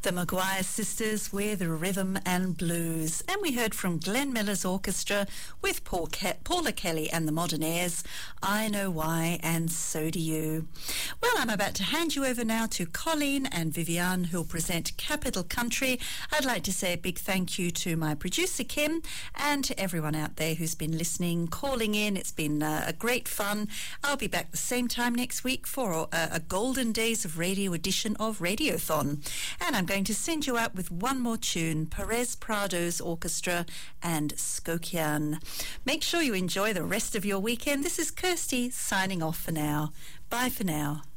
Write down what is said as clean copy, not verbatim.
The Maguire Sisters with Rhythm and Blues. And we heard from Glenn Miller's orchestra with Paula Kelly and the Modernaires, I Know Why and So Do You. Well, I'm about to hand you over now to Colleen and Viviane, who'll present Capital Country. I'd like to say a big thank you to my producer, Kim, and to everyone out there who's been listening, calling in. It's been a great fun. I'll be back the same time next week for a Golden Days of Radio edition of Radiothon. And I'm going to send you out with one more tune, Perez Prado's Orchestra and Skokian. Make sure you enjoy the rest of your weekend. This is Kirsty signing off for now. Bye for now.